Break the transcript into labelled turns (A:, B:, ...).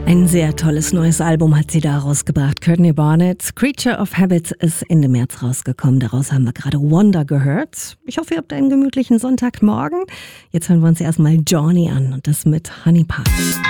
A: Ein sehr tolles neues Album hat sie da rausgebracht. Courtney Barnett. Creature of Habits ist Ende März rausgekommen. Daraus haben wir gerade Wonder gehört. Ich hoffe, ihr habt einen gemütlichen Sonntagmorgen. Jetzt hören wir uns erstmal Johnny an und das mit Honey Pie.